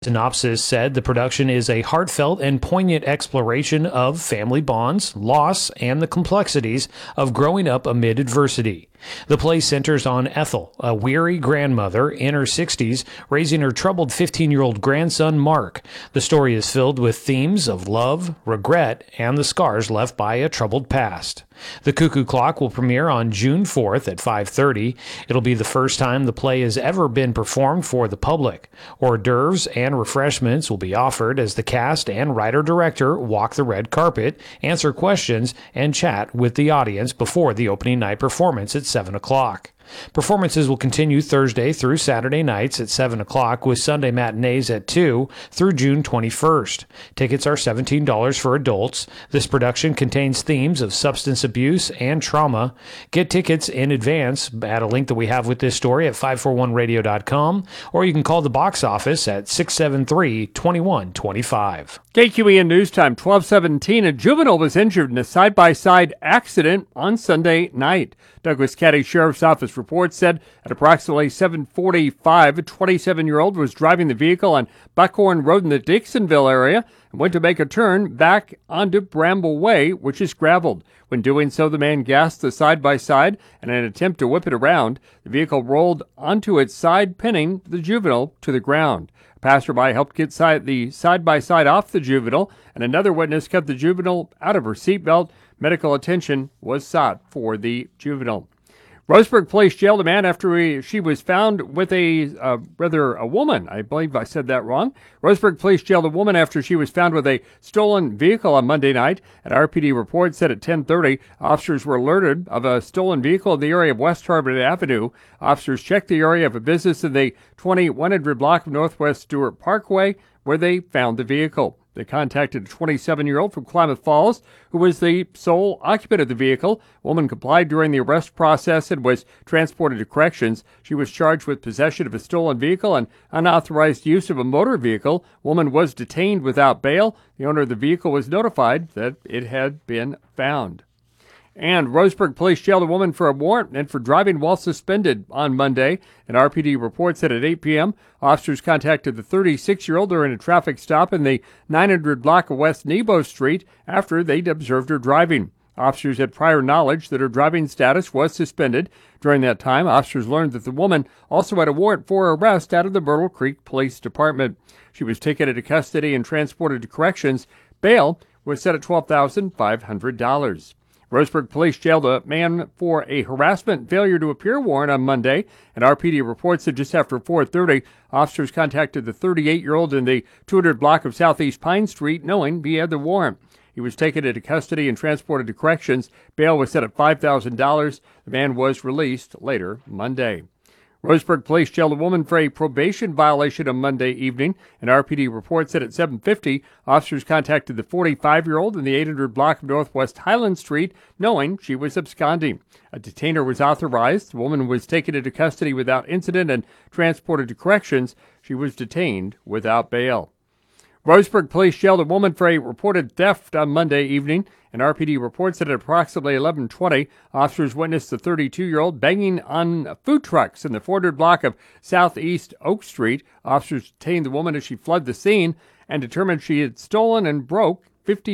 Synopsis said the production is a heartfelt and poignant exploration of family bonds, loss, and the complexities of growing up amid adversity. The play centers on Ethel, a weary grandmother in her 60s, raising her troubled 15-year-old grandson, Mark. The story is filled with themes of love, regret, and the scars left by a troubled past. The Cuckoo Clock will premiere on June 4th at 5:30. It'll be the first time the play has ever been performed for the public. Hors d'oeuvres and refreshments will be offered as the cast and writer-director walk the red carpet, answer questions, and chat with the audience before the opening night performance at 7 o'clock. Performances will continue Thursday through Saturday nights at 7 o'clock with Sunday matinees at 2 through June 21st. Tickets are $17 for adults. This production contains themes of substance abuse and trauma. Get tickets in advance at a link that we have with this story at 541radio.com, or you can call the box office at 673-2125. KQEN News Time, 12:17. A juvenile was injured in a side-by-side accident on Sunday night. Douglas County Sheriff's Office report said at approximately 7:45, a 27-year-old was driving the vehicle on Buckhorn Road in the Dixonville area and went to make a turn back onto Bramble Way, which is graveled. When doing so, the man gassed the side-by-side, and in an attempt to whip it around, the vehicle rolled onto its side, pinning the juvenile to the ground. A passerby helped get the side-by-side off the juvenile, and another witness cut the juvenile out of her seatbelt. Medical attention was sought for the juvenile. Roseburg Police jailed a man after she was found with a woman. I believe I said that wrong. Roseburg Police jailed a woman after she was found with a stolen vehicle on Monday night. An RPD report said at 10:30, officers were alerted of a stolen vehicle in the area of West Harbor Avenue. Officers checked the area of a business in the 2100 block of Northwest Stewart Parkway, where they found the vehicle. They contacted a 27-year-old from Klamath Falls, who was the sole occupant of the vehicle. A woman complied during the arrest process and was transported to corrections. She was charged with possession of a stolen vehicle and unauthorized use of a motor vehicle. A woman was detained without bail. The owner of the vehicle was notified that it had been found. And Roseburg Police jailed a woman for a warrant and for driving while suspended on Monday. An RPD report said at 8 p.m., officers contacted the 36-year-old during a traffic stop in the 900 block of West Nebo Street after they'd observed her driving. Officers had prior knowledge that her driving status was suspended. During that time, officers learned that the woman also had a warrant for arrest out of the Myrtle Creek Police Department. She was taken into custody and transported to corrections. Bail was set at $12,500. Roseburg Police jailed a man for a harassment failure to appear warrant on Monday. An RPD reports that just after 4:30, officers contacted the 38-year-old in the 200 block of Southeast Pine Street, knowing he had the warrant. He was taken into custody and transported to corrections. Bail was set at $5,000. The man was released later Monday. Roseburg Police jailed a woman for a probation violation on Monday evening. An RPD report said at 7:50, officers contacted the 45-year-old in the 800 block of Northwest Highland Street, knowing she was absconding. A detainer was authorized. The woman was taken into custody without incident and transported to corrections. She was detained without bail. Roseburg Police jailed a woman for a reported theft on Monday evening. An RPD reports that at approximately 11:20, officers witnessed the 32-year-old banging on food trucks in the 400 block of Southeast Oak Street. Officers detained the woman as she fled the scene and determined she had stolen and broke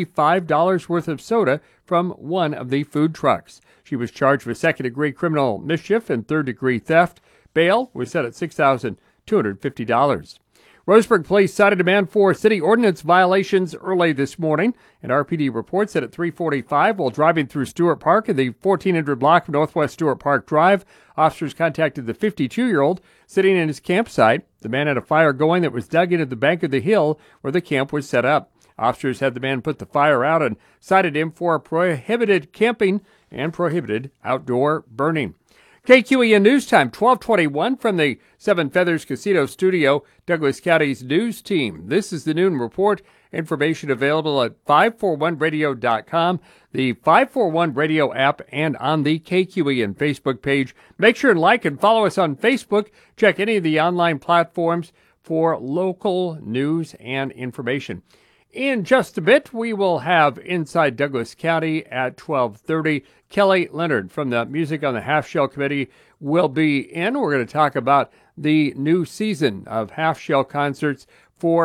$55 worth of soda from one of the food trucks. She was charged with second-degree criminal mischief and third-degree theft. Bail was set at $6,250. Roseburg Police cited a man for city ordinance violations early this morning. An RPD report said at 3:45, while driving through Stewart Park in the 1400 block of Northwest Stewart Park Drive, officers contacted the 52-year-old sitting in his campsite. The man had a fire going that was dug into the bank of the hill where the camp was set up. Officers had the man put the fire out and cited him for prohibited camping and prohibited outdoor burning. KQEN News Time, 12:21 from the Seven Feathers Casino Studio, Douglas County's news team. This is the Noon Report. Information available at 541radio.com, the 541 Radio app, and on the KQEN Facebook page. Make sure and like and follow us on Facebook. Check any of the online platforms for local news and information. In just a bit, we will have Inside Douglas County at 12:30. Kelly Leonard from the Music on the Half Shell Committee will be in. We're going to talk about the new season of half shell concerts for